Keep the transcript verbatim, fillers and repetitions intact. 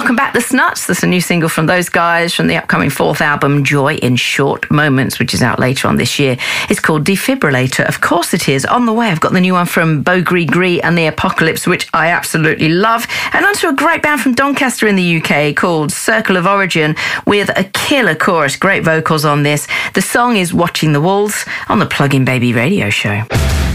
welcome back, The Snuts. There's a new single from those guys from the upcoming fourth album, Joy in Short Moments, which is out later on this year. It's called Defibrillator. Of course it is. On the way, I've got the new one from Beaugris Gris and the Apocalypse, which I absolutely love. And onto a great band from Doncaster in the U K called Circle of Origin with a killer chorus. Great vocals on this. The song is Watching the Walls on the Plug-in Baby radio show.